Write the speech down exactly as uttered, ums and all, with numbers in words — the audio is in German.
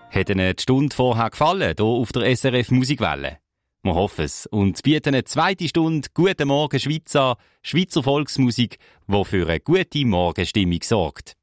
Hat Ihnen die Stunde vorher gefallen, hier auf der S R F Musikwelle? Wir hoffen es und bieten eine zweite Stunde «Guten Morgen Schweiz» an, Schweizer Volksmusik, die für eine gute Morgenstimmung sorgt.